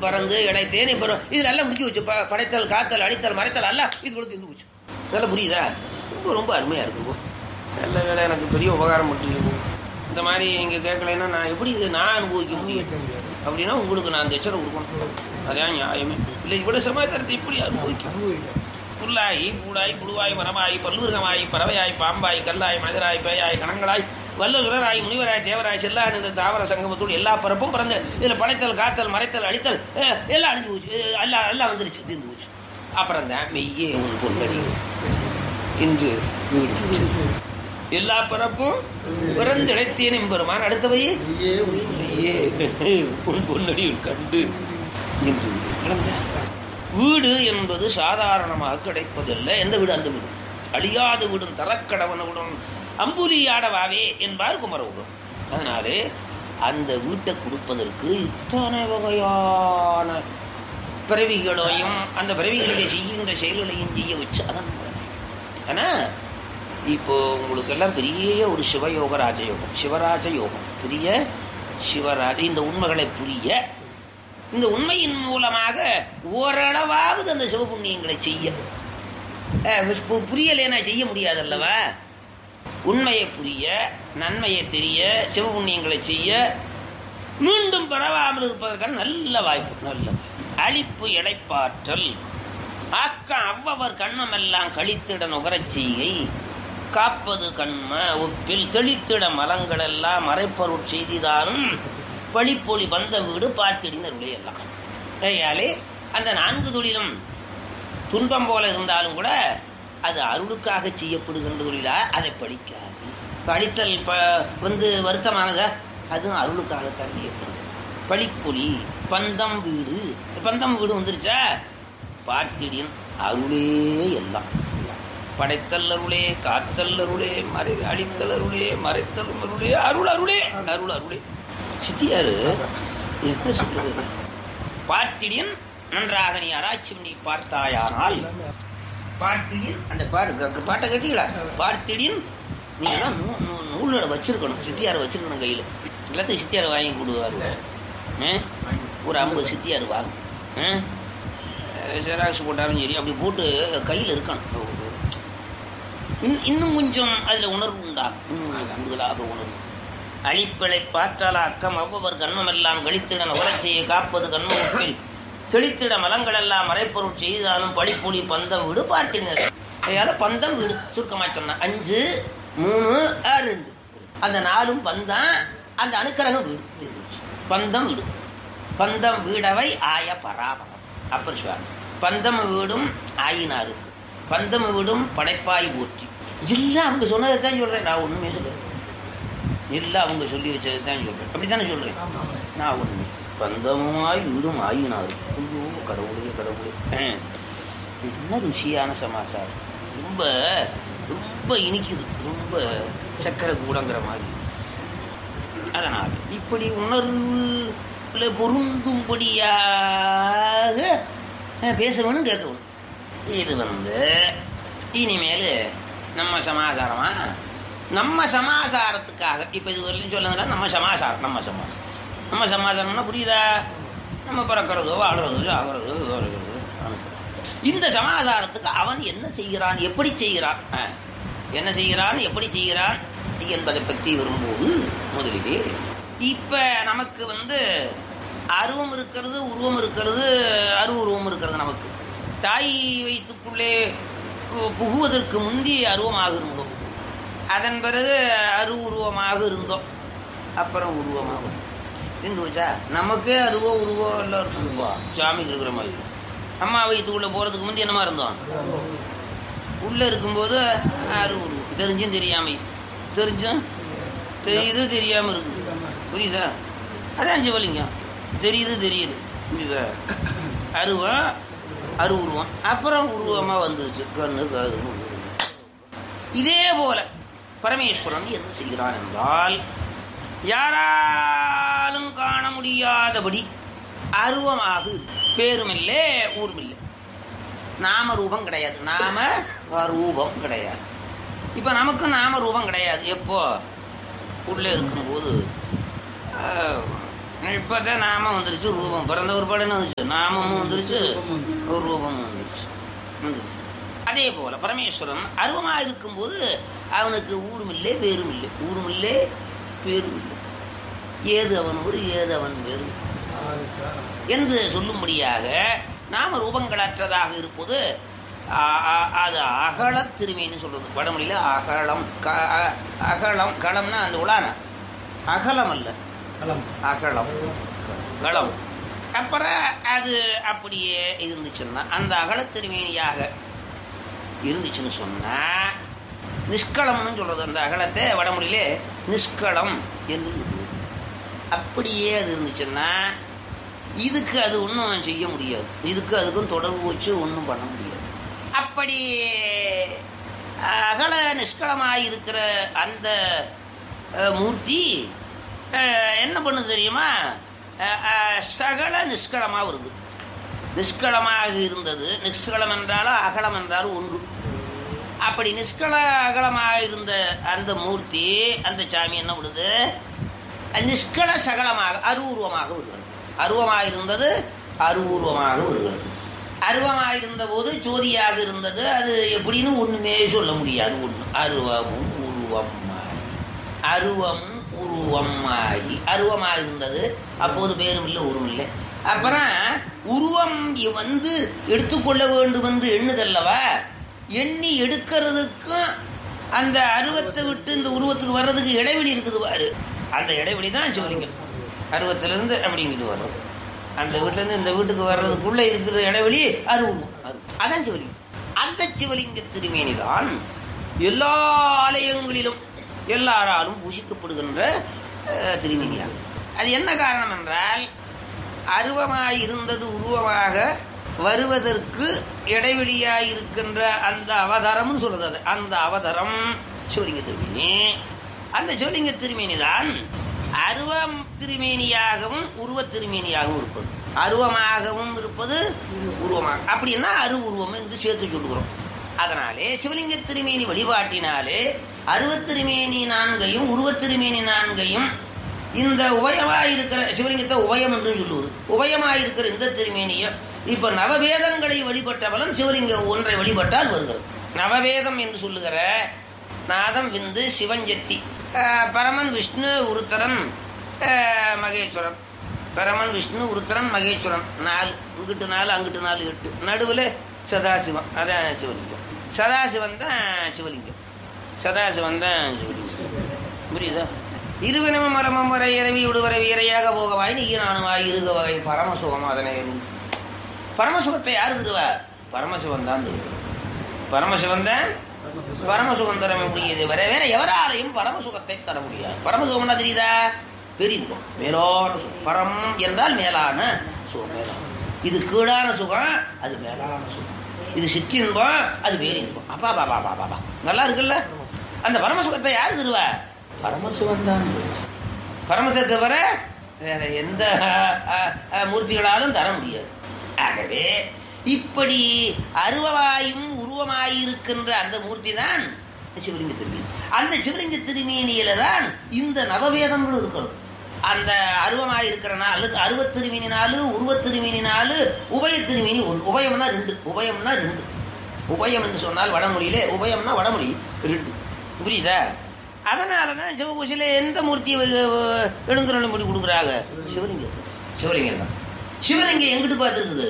பறந்து இடைத்தேன் இப்போ இது நல்லா முடிச்சு வச்சு படைத்தல் காத்தல் அடித்தல் மறைத்தல் அல்ல இது கூட தீர்ந்து போச்சு. நல்லா புரியுதா? ரொம்ப ரொம்ப அருமையா இருக்கு. நல்ல வேலை, எனக்கு பெரிய உபகாரம் பண்ணிட்டு இந்த மாதிரி நீங்க கேட்கலைன்னா நான் எப்படி இது நான் அனுபவிக்க முடியும் அப்படின்னா உங்களுக்கு நான் அந்த எச்சரம் கொடுக்கணும். அதான் நியாயமே. இல்லை இவ்வளோ சமாச்சாரத்தை இப்படி அனுபவிக்க புல்லாகி பூடாய் புழுவாய் மரமாய் பல்லுருகமாய் பறவையாய் பாம்பாய் கல்லாய் மனிதராய் பேயாய் கணங்களாய் வல்லுராய் முனிவராய் தேவராய் செல்லா நின்ற தாவர சங்கமத்தோடு எல்லா பரப்பும் பிறந்த இதில் படைத்தல் காத்தல் மறைத்தல் அடித்தல் எல்லாம் அழிஞ்சு போச்சு. எல்லாம் வந்துருச்சு, தீர்ந்து போச்சு. அப்புறம் தான் மெய்யே உன் பொன்னடி இன்று எல்லா பரப்பும் பிறந்து இழைத்தேன் எம்பெருமான் அடுத்தவையே உன் பொன்னடி கண்டு இன்று வீடு என்பது சாதாரணமாக கிடைப்பதில்லை. எந்த வீடு? அந்த வீடு அழியாத வீடும் தரக்கடவனவுடன் அம்புலியாடவாவே என்பார் குமரவுடன். அதனாலே அந்த வீட்டை கொடுப்பதற்கு இத்தனை வகையான பிறவிகளையும் அந்த பிறவிகளிலே செய்கின்ற செயல்களையும் செய்ய வச்சு அதன். ஆனா இப்போ உங்களுக்கு எல்லாம் பெரிய ஒரு சிவயோக ராஜயோகம், சிவராஜ யோகம், பெரிய சிவராஜ இந்த உண்மைகளை புரிய இந்த உண்மையின் மூலமாக ஓரளவாவது அந்த சிவபுண்ணியங்களை செய்ய புரியலேனா செய்ய முடியாது அல்லவா? உண்மையை புரிய, நன்மையை தெரிய, சிவபுண்ணியங்களை செய்ய, மீண்டும் பரவாமல் இருப்பதற்கான நல்ல வாய்ப்பு. நல்ல அழிப்பு இழைப்பாற்றல் ஆக்கம் அவ்வவர் கண்ணமெல்லாம் கழித்திட நுகரச் செய்கை காப்பது கண்ம ஒப்பில் தெளித்திட மலங்கள் எல்லாம் மறைப்பொருட் செய்திதானும் பழிப்பொலி வந்த வீடு பார்த்திடினருடைய எல்லாம். ஐயாலே அந்த 4 தொழிலும் துன்பம் போல இருந்தாலும் கூட அது அருளுக்காக செய்யப்படுகின்ற தொழிலா, அதை படிக்காது. அழித்தல் வந்து வருத்தமானதா, அதுவும் அருளுக்காகத்தான் செய்யப்படுது. பழிப்பொலி பந்தம் வீடு, பந்தம் வீடு வந்துருச்சா பார்த்திடின் அருளே எல்லாம். படைத்தல் அருளே, காத்தல் அருளே, அழித்தல் அருளே, மறைத்தல் அருளே, அருள் அருளே, அருள் அருளே. சித்தியாரு என்ன சொல்றது? பார்த்திடின் நன்றாக நீ ஆராய்ச்சி பண்ணி பார்த்தாயானால், பார்த்திடின் அந்த பாட்டை கட்டிங்களா? பார்த்திடின் நீ எல்லாம் நூலோட வச்சிருக்கணும், சித்தியாரை வச்சிருக்கணும் கையில். எல்லாத்தையும் சித்தியாரை வாங்கி கொடுவாரு. ஒரு 50 சித்தியார் வாங்க, ஜெராக்ஸ் போட்டாலும் சரி, அப்படி போட்டு கையில் இருக்கணும். இன்னும் கொஞ்சம் அதில் உணர்வு உண்டாகும், இன்னும் கூடுதலாக உணர்வு. அழிப்பிழை பாற்றால அக்கம் அவ்வவர் கண்மமெல்லாம் கழித்திட நுகரச்செய்ய காப்பது கண்மத்தில் தெளித்திட மலங்கள் எல்லாம் மறைப்பொருள் செய்தாலும் படிப்பொலி பந்தம் வீடு பார்த்தினர். அதனால பந்தம் வீடு சுருக்கமாக சொன்ன 5, 3, 2 அந்த 4 பந்தம், அந்த அனுக்கிரகம் வீடு. பந்தம் வீடு, பந்தம் வீடவை ஆய பராபரம். அப்பர் சுவாமி பந்தம் வீடும் ஆயினாருக்கு, பந்தம் வீடும் படைப்பாய் போற்றி. எல்லாம் அவங்க சொன்னதை தான் சொல்றேன், நான் ஒண்ணுமே சொல்றேன். எல்லாம் அவங்க சொல்லி வச்சதை தான் சொல்றேன். அப்படித்தானே சொல்றேன் நான். ஒண்ணு பந்தமுமாய் வீடும் ஆயினாரு. ஐயோ கடவுளே கடவுளே, என்ன ருசியான சமாசாரம். ரொம்ப ரொம்ப இனிக்குது, ரொம்ப சக்கரை கூடங்கிற மாதிரி. அதனால் இப்படி உணர்வுல பொருந்தும்படியாக பேச வேணும், கேட்க வேணும். இது இனிமேல் நம்ம சமாசாரமா, நம்ம சமாசாரத்துக்காக இப்ப இது வரலையும் சொல்லுங்க. நம்ம சமாசாரம், நம்ம சமாசாரம்னா புரியுதா? நம்ம பிறக்கிறதோ வாழ்றதோ ஆகிறதோ இந்த சமாசாரத்துக்கு அவன் என்ன செய்கிறான், எப்படி செய்கிறான், என்ன செய்கிறான், எப்படி செய்கிறான் என்பதை பற்றி வரும்போது முதலிலே இப்ப நமக்கு அருவம் இருக்கிறது, உருவம் இருக்கிறது, அருவுருவம் இருக்கிறது. நமக்கு தாய் வயிற்றுக்குள்ளே புகுவதற்கு முந்தி அருவமாக இருந்தோம், அதன் பிறகு உருவமாக இருந்தோம், அப்புறம் உருவமாகும் இருந்துச்சா. நமக்கே உருவம் எல்லாம் இருக்குப்பா, சாமிக்கு இருக்கிற மாதிரி. அம்மா வயிற்றுக்குள்ள போறதுக்கு முந்தி என்னமா இருந்தோம்? உள்ள இருக்கும்போது உருவம் தெரிஞ்சும் தெரியாம, தெரிஞ்சும் தெரியுது தெரியாம இருக்குது, புரியுதா? அதான் சிவலிங்கம், தெரியுது புரியுதா? உருவம் அப்புறம் உருவமா வந்துருச்சு, கண்ணு காது. இதே போல பரமேஸ்வரன் என்ன செய்கிறான் என்றால், யாராலும் காண முடியாதபடி அருவமாக, பேருமில்லை ஊருமில்லை, நாம ரூபம் கிடையாது, நாம ரூபம் கிடையாது. இப்ப நமக்கு நாம ரூபம் கிடையாது. எப்போ? உள்ளே இருக்கும்போது. இப்பதான் நாம வந்துருச்சு, ரூபம் பிறந்த ஒரு படம் வந்துச்சு. நாமமும் வந்துருச்சு, ஒரு ரூபமும் வந்துருச்சு. அதே போல பரமேஸ்வரன் அருவமாக இருக்கும்போது அவனுக்கு ஊரும் இல்லை பேரும் இல்லை. ஊரும் இல்லை பேரும் இல்லை. ஏது அவன் ஊர் ஏது அவன் பேரு என்று சொல்லும்படியாக நாம ரூபங்களற்றதாக இருப்பது அது அகல திருமேன்னு சொல்றது. வடமொழியில அகலம். அகலம் களம்னா அந்த உலான அகலம் அல்ல, அகலம் களம். அப்புறம் அது அப்படியே இருந்துச்சுன்னா அந்த அகல திருமேனியாக இருந்துச்சுன்னு சொன்னா நிஷ்களம்னு சொல்றது. அந்த அகலத்தை வடமொழியிலே நிஷ்களம் என்று அப்படியே அது இருந்துச்சுன்னா இதுக்கு அது ஒன்றும் செய்ய முடியாது. இதுக்கு அதுக்கும் தொடர்பு வச்சு ஒன்றும் பண்ண முடியாது. அப்படி அகல நிஷ்களமாயிருக்கிற அந்த மூர்த்தி என்ன பண்ணுது தெரியுமா? சகல நிஷ்களமா வருது. நிஷ்களமாக இருந்தது. நிஷ்களம் என்றாலும் அகலம் என்றாலும் ஒன்று. அப்படி நிஷ்கள அகலமாக இருந்த அந்த மூர்த்தி அந்த சாமி என்ன பண்ணுது? நிஷ்கள சகலமாக அருவுருவமாக வருகிறது. அருவமாக இருந்தது அருவுருவமாக வருகிறது. அருவமாக இருந்த போது ஜோதியாக இருந்தது. அது எப்படின்னு ஒண்ணுமே சொல்ல முடியாது. ஒண்ணு அருவமும் உருவமாகி, அருவமும் உருவமாகி அருவமாக இருந்தது. அப்போது பேரும் இல்லை உருவம் இல்லை. அப்புறம் உருவம் வந்து எடுத்துக்கொள்ள வேண்டும் என்று எண்ணுதல்லவா, எண்ணி எடுக்கிறதுக்கும் அந்த அருவத்தை விட்டு இந்த உருவத்துக்கு வர்றதுக்கு இடைவெளி இருக்குது பாரு. அந்த இடைவெளி தான் சிவலிங்கம். அருவத்திலிருந்து அப்படிங்கிட்டு வர்றது, அந்த வீட்டுல இருந்து இந்த வீட்டுக்கு வர்றதுக்குள்ள இருக்கிற இடைவெளி அருவுருவம். அதான் சிவலிங்கம். அந்த சிவலிங்க திருமேனி தான் எல்லா ஆலயங்களிலும் எல்லாராலும் பூஜிக்கப்படுகின்ற திருமேனியாகும். அது என்ன காரணம் என்றால், அருவமாய் இருந்தது உருவமாக வருவதற்கு இடைவெளியாயிருக்கின்ற அந்த அவதாரம்னு சொல்றது. அந்த அவதாரம் சிவலிங்க திருமேனி. அந்த சிவலிங்க திருமேனி தான் அருவம் திருமேனியாகவும் உருவ திருமேனியாகவும் இருப்பது. அருவமாகவும் இருப்பது உருவமாக. அப்படின்னா அரு உருவம் என்று சேர்த்து சொல்லுகிறோம். அதனாலே சிவலிங்க திருமேனி வழிபாட்டினாலே அருவத்திருமேனி நான்கையும் உருவத்திருமேனி நான்கையும் இந்த உபயமாயிருக்கிற சிவலிங்கத்தை உபயம் என்று சொல்லுவது. உபயமாயிருக்கிற இந்த திருமேனியும் இப்ப நவவேதங்களை வழிபட்ட பலன் சிவலிங்க ஒன்றை வழிபட்டால் வருகிறது. நவவேதம் என்று சொல்லுகிற நாதம் விந்து சிவஞ்சத்தி பரமன் விஷ்ணு உருத்தரன் மகேஸ்வரன். பரமன் விஷ்ணு உருத்தரன் மகேஸ்வரன் 4. இங்கிட்டு 4 அங்கிட்டு 4 8. நடுவில் சதாசிவம். அதான் சிவலிங்கம். சதாசிவன் தான் சிவலிங்கம். சதாசிவன் தான் சிவலிங்கம். புரியுதா? இருவினமும் மரமும் வரை இரவி விடுவரை வீரையாக போகவாய் நீ நானுமாய் இருக வகை பரமசுகம். அதனை பரமசுகத்தை யாரு தருவா? பரமசிவன் தான் தருவார். பரமசிவன் தான் பரமசுகம் தர முடியுது. வேற எவராலையும் பரமசுகத்தை தர முடியாது. பரமசுகம்னா தெரியுதா? பெரின்பம், மேலான சுகம். பரம் என்றால் மேலான சுகம். மேலான இது கீழான சுகம், அது மேலான சுகம். இது சிற்றின்பம், அது பேரின்பம். அப்பா பாபா பாபா நல்லா இருக்குல்ல? அந்த பரமசுகத்தை யாரு தருவா? பரமசிவன் தான் தருவா. பரமசிவத்தை தவிர வேற எந்த மூர்த்திகளாலும் தர முடியாது. ஆகவே இப்படி அருவமாயும் உருவமாயிருக்கின்ற அந்த மூர்த்தி தான் சிவலிங்க திருமேனி. அந்த சிவலிங்க திருமேனியில தான் இந்த நவவேதங்களும் இருக்கிறோம். அந்த அருவமாயிருக்கிறனால அருவத்திருமேனினாலு உருவத்திருமேனினாலு உபயத்திருமேனி ஒன்று. உபயம்னா 2. உபயம்னா 2. உபயம் என்று சொன்னால் வடமொழியிலே உபயம்னா வடமொழி 2. புரியுதா? அதனாலதான் சிவகோஷில எந்த மூர்த்தியை எழுந்துருளை முடி கொடுக்குறாங்க? சிவலிங்கத்தை. சிவலிங்கம் தான். சிவலிங்கம் எங்கிட்டு பார்த்துருக்குது?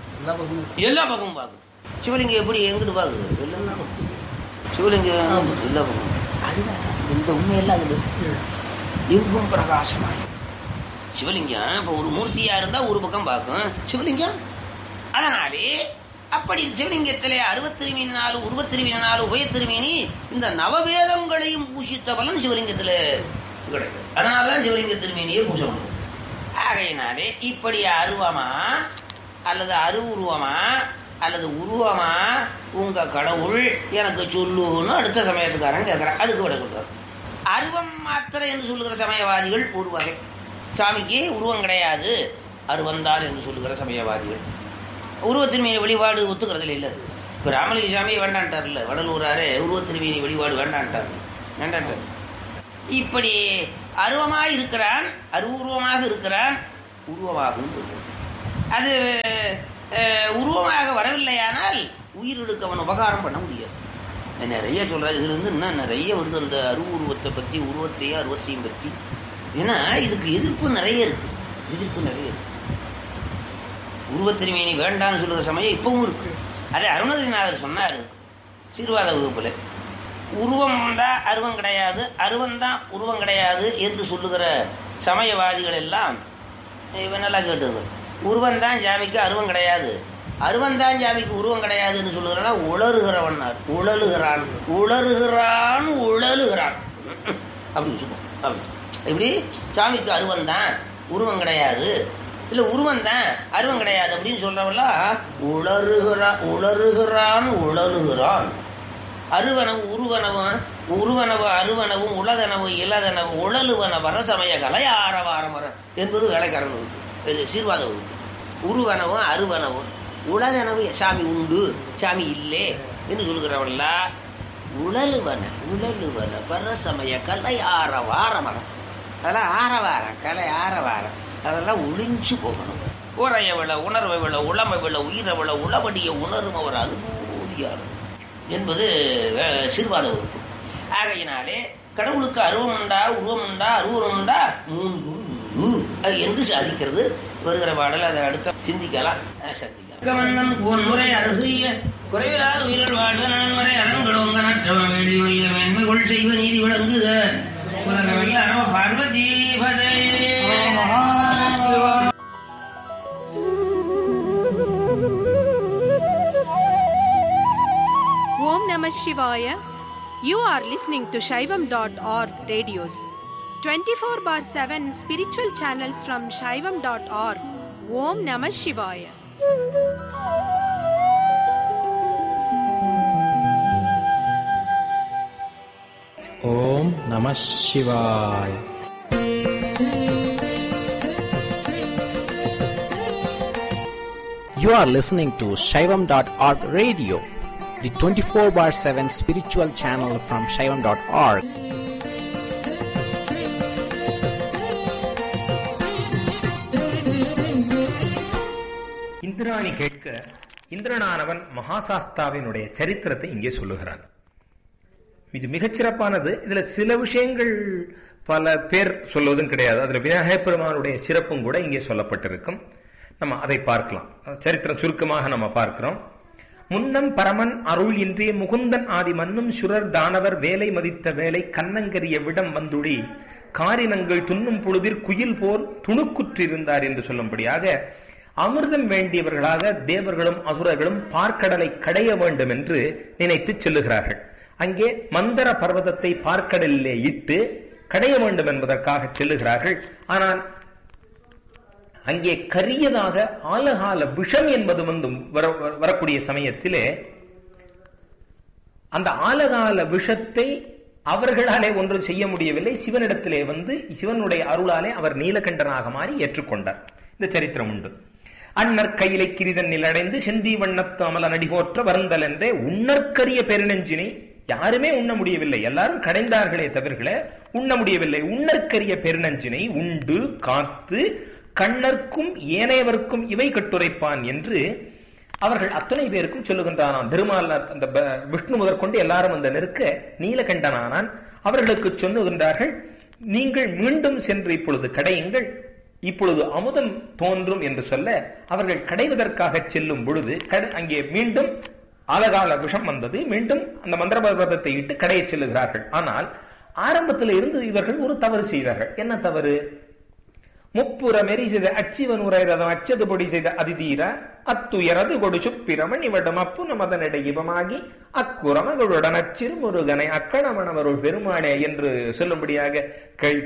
எல்லா பக்கமும் பார்க்குது. சிவலிங்கம் எப்படி எங்கிட்டு பார்க்குது? எல்லா பக்கம் சிவலிங்கம் எல்லா பக்கம். அதுதான் இந்த உண்மையெல்லாம் அதுல எங்கும் பிரகாசமாக சிவலிங்கம். இப்போ ஒரு மூர்த்தியா இருந்தா ஒரு பக்கம் பார்க்கும் சிவலிங்கம். அதனாலே அப்படி சிவலிங்கத்திலே அருவத்திருமேனினாலு உருவத்திருமேனினாலு உபயத்திருமேனி இந்த நவவேதங்களையும் பூஷித்த பலன் சிவலிங்கத்தில் கிடைக்கும். அதனாலதான் சிவலிங்க திருமேனியை பூஜை பண்ணுது. ஆகையினாலே இப்படி அருவமா அல்லது அருவுருவமா அல்லது உருவமா உங்க கடவுள் எனக்கு சொல்லுன்னு அடுத்த சமயத்துக்காரன் கேட்கிறான். அதுக்கு விட சொல்றார். அருவம் மாத்திரை என்று சொல்லுகிற சமயவாதிகள் ஒரு வகை. சாமிக்கு உருவம் கிடையாது அருவந்தான் என்று சொல்லுகிற சமயவாதிகள். உருவத்திருமேனி வழிபாடு ஒத்துக்கிறதுல இல்லை. இப்போ ராமலிங்க சாமி வேண்டான்ட்டார்ல, வடலூராரே உருவத்திருமேனி வழிபாடு வேண்டான்ட்டார். இப்படி அருவமாக இருக்கிறான், அருவுருவமாக இருக்கிறான், உருவமாகவும் இருக்கிறான். அது உருவமாக வரவில்லையானால் உயிர்களுக்கு அவன் உபகாரம் பண்ண முடியாது. நிறைய சொல்றாரு. இதுல இருந்து இன்னும் நிறைய வருது அந்த உருவத்தை பத்தி, உருவத்தையும் அருவத்தையும் பத்தி. ஏன்னா இதுக்கு எதிர்ப்பு நிறைய இருக்கு. உருவத்திருமேனி வேண்டான்னு சொல்லுகிற சமயம் இப்பவும் இருக்கு. அதே அருணகிரிநாதர் சொன்னாரு சீர்வாத வகுப்புல, உருவம் தான் அருவம் கிடையாது, அருவம் தான் உருவம் கிடையாது என்று சொல்லுகிற சமயவாதிகள் எல்லாம் நல்லா கேட்டு, உருவம் தான் ஜாமிக்கு அருவம் கிடையாது, அருவம் தான் ஜாமிக்கு உருவம் கிடையாதுன்னு சொல்லுகிறான். உளறுகிறான் அப்படி வச்சுக்கோ. இப்படி சாமிக்கு அருவம் தான் உருவம் கிடையாது, இல்ல உருவம் தான் அருவம் கிடையாது அப்படின்னு சொல்றவெல்லாம் உளறுகிறான். அருவனவு உருவனவு அருவனவும் உலகனவு இலதனவு உழலுவன வர சமய கலை ஆரவாரமர என்பது வேலைக்காரன் வகுப்பு. இது சீர்வாத வகுப்பு. உருவனவும் அருவனவும் உலகனவு சாமி உண்டு சாமி இல்லை என்று சொல்கிறவன்லா உழலுவன வர சமய கலை ஆரவாரமர. அதெல்லாம் ஆரவாரம், கலை ஆரவாரம், அதெல்லாம் ஒளிஞ்சு போகணும். உரைய விழ உணர்வை விழ உளமை விழ உயிரை விழ உளவடிய உணரும் அவர் அனுபூதியார் என்பது சீர்வாத வகுப்பு. ஆகையினாலே கடவுளுக்கு அருவம் உண்டா, உருவம் உண்டா, அருவம் உண்டா, மூன்று அது என்று சாதிக்கிறது வருகிற பாடல். அதை அடுத்த சிந்திக்கலாம். முறை அரசிய குறைவிலாத உயிர்கள் வாழ்வு நன்முறை அறங்களோங்க நற்றவ வேண்டி மேன்மைகள் செய்வ நீதி விளங்குக பார்வதி பதை. Om Namah Shivaya. You are listening to Shaivam.org radios. 24/7 spiritual channels from Shaivam.org. Om Namah Shivaya. Om Namah Shivaya. You are listening to Shaivam.org radio, the 24/7 spiritual channel from Shaivam.org. Indrani கேட்க இந்திரனானவன் மகாசாஸ்தாவினுடைய சரித்திரத்தை இங்கே சொல்லுகிறான். இது மிகச்சிறப்பானது. இதுல சில விஷயங்கள் பல பேர் சொல்வதும் கிடையாது. அதுல விநாயகப் பெருமானுடைய சிறப்பும் கூட இங்கே சொல்லப்பட்டிருக்கும். நம்ம அதை பார்க்கலாம். சரித்திரம் சுருக்கமாக நம்ம பார்க்கிறோம். முன்னம் பரமன் அருள் இன்றே முகுந்தன் ஆதி மன்னும் சுரர் தானவர் வேலை மதித்த வேலை கண்ணங்கரிய விடம் வந்துடி காரினங்கள் துண்ணும் பொழுதில் குயில் போல் துணுக்குற்றிருந்தார் என்று சொல்லும்படியாக அமிர்தம் வேண்டியவர்களாக தேவர்களும் அசுரர்களும் பார்க்கடலை கடைய வேண்டும் என்று நினைத்து செல்லுகிறார்கள். அங்கே மந்தர பர்வதத்தை பார்க்கடலிலே இட்டு கடைய வேண்டும் என்பதற்காக செல்லுகிறார்கள். ஆனால் அங்கே கரியதாக ஆலகால விஷம் என்பது வந்து வரக்கூடிய சமயத்திலே அந்த ஆலகால விஷத்தை அவர்களாலே ஒன்று செய்ய முடியவில்லை. சிவனிடத்திலே வந்து சிவனுடைய அருளாலே அவர் நீலகண்டனாக மாறி ஏற்றுக்கொண்டார். இந்த சரித்திரம் உண்டு. அண்ணற் கையிலை கிரிதன்னில் அடைந்து செந்தி வண்ணத்து அமல நடிகோற்ற வருந்தல் என்றே உண்ணற்கரிய பெருநெஞ்சினை யாருமே உண்ண முடியவில்லை. எல்லாரும் கடைந்தார்களே தவிர உண்ண முடியவில்லை. உண்ணற்கரிய பெருநெஞ்சினை உண்டு காத்து கண்ணர்க்கும் ஏனையவர்க்கும் இவை கட்டுரைப்பான் என்று அவர்கள் அத்தனை பேருக்கும் சொல்லுகின்றான். திருமால் அந்த விஷ்ணு முதற்கொண்டு எல்லாரும் அந்த நெருக்க நீலகண்டனானான். அவர்களுக்கு சொல்லுகின்றார்கள், நீங்கள் மீண்டும் சென்று இப்பொழுது கடையுங்கள், இப்பொழுது அமுதம் தோன்றும் என்று சொல்ல அவர்கள் கடைவதற்காக செல்லும் பொழுது அங்கே மீண்டும் ஆலகால விஷம் வந்தது. மீண்டும் அந்த மந்திர பர்வதத்தை இட்டு கடைய செல்லுகிறார்கள். ஆனால் ஆரம்பத்தில் இருந்து இவர்கள் ஒரு தவறு செய்தார்கள். என்ன தவறு? முப்புற மெறி செய்த அச்சிவன் உரைரதம் அச்சது பொடி செய்த அதிதீர அத்துயரது கொடு சுப்பிரமன் இவடம் அப்பு நமதனடை இவமாகி அக்குரமகளுடன் அச்சிறு முருகனை அக்கணமணவருள் பெருமானே என்று சொல்லும்படியாக